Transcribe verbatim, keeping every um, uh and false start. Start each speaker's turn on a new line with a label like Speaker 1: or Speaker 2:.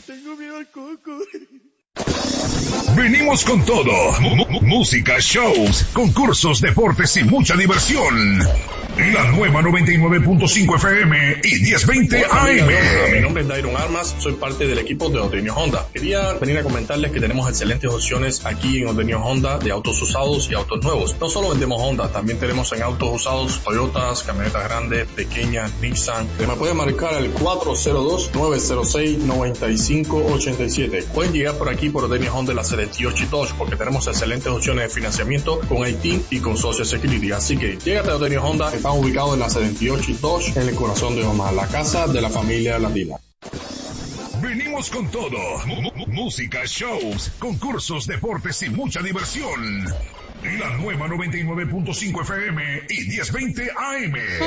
Speaker 1: Tengo miedo al coco.
Speaker 2: Venimos con todo. M- m- música, shows, concursos, deportes y mucha diversión. La nueva noventa y nueve punto cinco F M y diez veinte A M.
Speaker 3: Mi nombre es Dairon Armas, soy parte del equipo de Odenio Honda. Quería venir a comentarles que tenemos excelentes opciones aquí en Odenio Honda de autos usados y autos nuevos. No solo vendemos Honda, también tenemos en autos usados Toyotas, camionetas grandes, pequeñas, Nissan. Me pueden marcar al cuatro cero dos, nueve cero seis, nueve cinco ocho siete. Pueden llegar por aquí por Odenio Honda la setenta y ocho y Dodge porque tenemos excelentes opciones de financiamiento con I T y con Social Security. Así que llégate a Odenio Honda. Estamos ubicados en la setenta y ocho y Dodge en el corazón de Omaha, la casa de la familia latina.
Speaker 2: Venimos con todo. M- m- música, shows, concursos, deportes y mucha diversión. La nueva noventa y nueve punto cinco F M y diez veinte A M.